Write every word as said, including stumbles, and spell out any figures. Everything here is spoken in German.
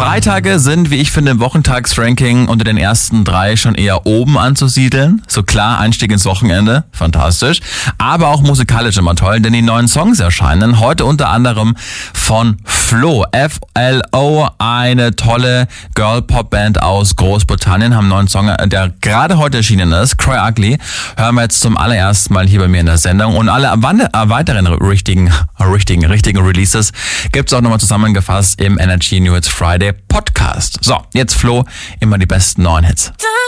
Freitage sind, wie ich finde, im Wochentagsranking unter den ersten drei schon eher oben anzusiedeln. So klar, Einstieg ins Wochenende, fantastisch. Aber auch musikalisch immer toll, denn die neuen Songs erscheinen. Heute unter anderem von Flo, F L O, eine tolle Girl-Pop-Band aus Großbritannien, haben einen neuen Song, der gerade heute erschienen ist, Cry Ugly. Hören wir jetzt zum allerersten Mal hier bei mir in der Sendung. Und alle weiteren richtigen, richtigen, richtigen Releases gibt's auch nochmal zusammengefasst im Energy New Hits Friday Podcast. So, jetzt Flo, immer die besten neuen Hits.